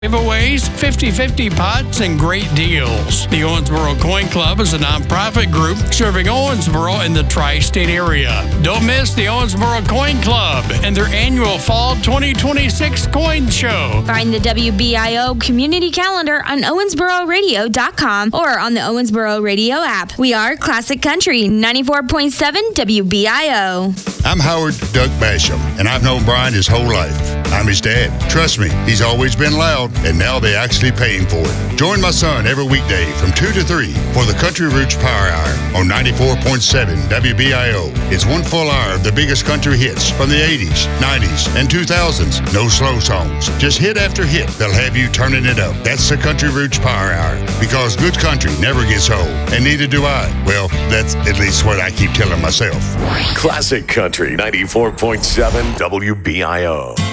Giveaways, 50-50 pots, and great deals. The Owensboro Coin Club is a nonprofit group serving Owensboro and the tri-state area. Don't miss the Owensboro Coin Club and their annual Fall 2026 Coin Show. Find the WBIO community calendar on owensbororadio.com or on the Owensboro Radio app. We are Classic Country 94.7 WBIO. I'm Howard Duck Basham, and I've known Brian his whole life. I'm his dad. Trust me, he's always been loud, and now they actually pay him for it. Join my son every weekday from 2 to 3 for the Country Roots Power Hour on 94.7 WBIO. It's one full hour of the biggest country hits from the 80s, 90s, and 2000s. No slow songs. Just hit after hit. They'll have you turning it up. That's the Country Roots Power Hour. Because good country never gets old, and neither do I. Well, that's at least what I keep telling myself. Classic Country 94.7 WBIO.